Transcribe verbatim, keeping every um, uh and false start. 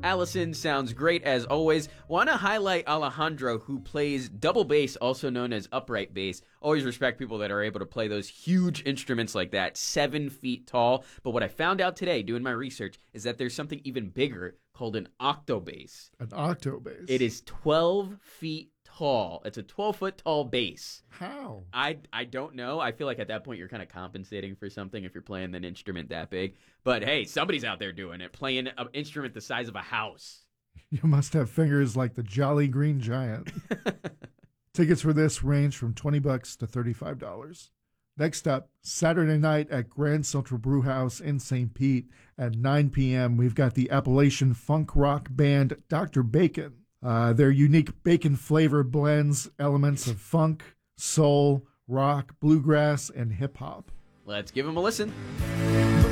Allison sounds great as always. Want to highlight Alejandro, who plays double bass, also known as upright bass. Always respect people that are able to play those huge instruments like that, seven feet tall. But what I found out today, doing my research, is that there's something even bigger called an octobass. An octobass? It is twelve feet tall. It's a twelve-foot tall bass. How? I, I don't know. I feel like at that point you're kind of compensating for something if you're playing an instrument that big. But hey, somebody's out there doing it, playing an instrument the size of a house. You must have fingers like the Jolly Green Giant. Tickets for this range from twenty bucks to thirty-five dollars. Next up, Saturday night at Grand Central Brew House in Saint Pete at nine p.m., we've got the Appalachian funk rock band Doctor Bacon. Uh, their unique bacon flavor blends elements of funk, soul, rock, bluegrass, and hip-hop. Let's give them a listen.